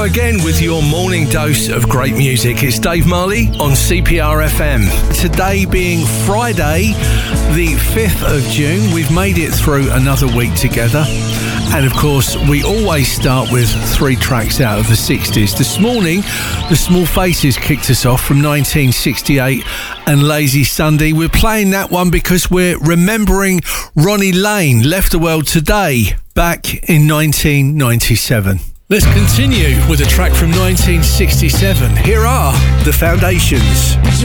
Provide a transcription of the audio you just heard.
again with your morning dose of great music. It's Dave Marley on CPR FM. Today being Friday, the 5th of June, we've made it through another week together. And of course, we always start with 3 tracks out of the 60s. This morning, the Small Faces kicked us off from 1968 and Lazy Sunday. We're playing that one because we're remembering Ronnie Lane left the world today, back in 1997. Let's continue with a track from 1967. Here are The Foundations.